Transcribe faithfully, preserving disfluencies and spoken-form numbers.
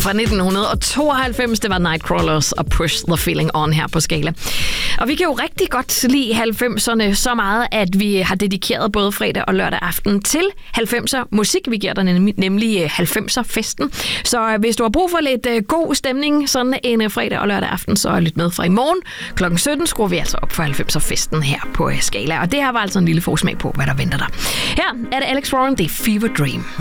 fra nitten tooghalvfems. Det var Nightcrawlers og Push the Feeling On her på Skala. Og vi kan jo rigtig godt lide halvfemserne så meget, at vi har dedikeret både fredag og lørdag aften til halvfemser musik. Vi giver dig nemlig halvfemser-festen. Så hvis du har brug for lidt god stemning sådan en fredag og lørdag aften, så lyt med fra i morgen. klokken sytten skruer vi altså op for halvfemser-festen her på Skala. Og det her var altså en lille forsmag på, hvad der venter dig. Her er det Alex Warren, det er Fever Dream.